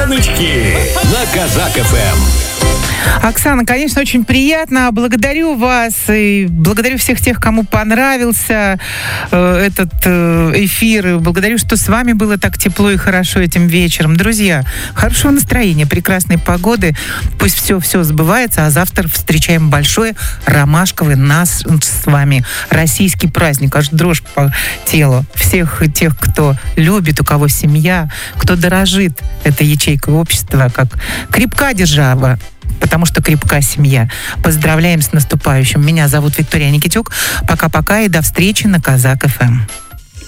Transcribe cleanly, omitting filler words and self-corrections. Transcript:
Баночки на Казак ФМ. Оксана, конечно, очень приятно. Благодарю вас и благодарю всех тех, кому понравился этот эфир. Благодарю, что с вами было так тепло и хорошо этим вечером. Друзья, хорошего настроения, прекрасной погоды. Пусть все сбывается, а завтра встречаем большой ромашковый нас с вами российский праздник. Аж дрожь по телу. Всех тех, кто любит, у кого семья, кто дорожит этой ячейкой общества, как крепка держава, потому что крепка семья. Поздравляем с наступающим. Меня зовут Виктория Никитюк. Пока-пока и до встречи на Казак ФМ.